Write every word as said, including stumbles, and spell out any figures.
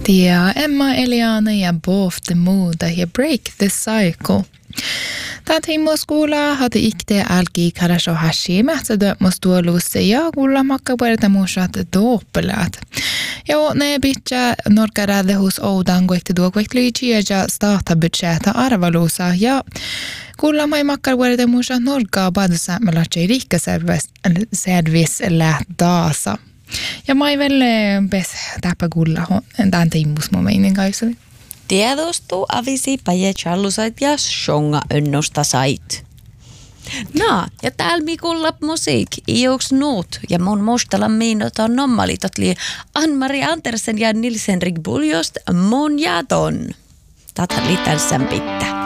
Tia Emma Eliana ja Bof the Mood ja Break the Cycle. Tätä imoskuulla hati ikte alki karasho hashi mähtsä mustuolussa ja kuulla makka puolta muusat dooppelat. Ja ne bitcha norkarade hos oudan goikte duokoikt lychi ja starta budgeta arvalusa ja kuulla mai makkar puolta muusat norkaa badusa melatsi rikka service lähtaasa. Ja mai väl bes täpä kuulla tämän teimusmomeinin kanssa. Tiedostuu avisi paje challusait ja shonga önnosta sait. No, ja täällä mi kuulla musiik, iuks nuut, ja mun mustala miinot on nommalitot li Ann-Mari Andersen ja Nils-Henrik Buljost mun ja ton. Tätä litän sen pitää.